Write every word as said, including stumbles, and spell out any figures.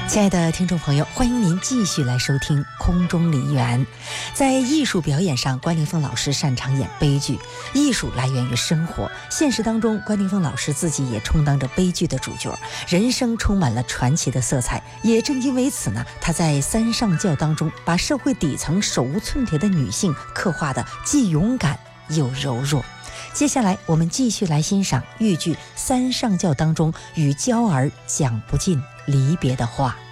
亲爱的听众朋友，欢迎您继续来收听空中梨园。在艺术表演上，关凌风老师擅长演悲剧，艺术来源于生活。现实当中，关凌风老师自己也充当着悲剧的主角，人生充满了传奇的色彩。也正因为此呢，他在《三上轿》当中把社会底层手无寸铁的女性刻画的既勇敢又柔弱。接下来我们继续来欣赏豫剧《三上轿》当中与娇儿讲不尽离别的话。